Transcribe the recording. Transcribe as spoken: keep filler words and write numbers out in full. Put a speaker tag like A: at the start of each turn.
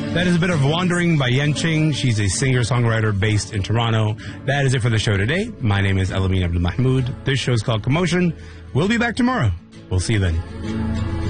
A: That is a bit of Wandering by Yenching. She's a singer-songwriter based in Toronto. That is it for the show today. My name is Elamin Abdul Mahmoud. This show is called Commotion. We'll be back tomorrow. We'll see you then.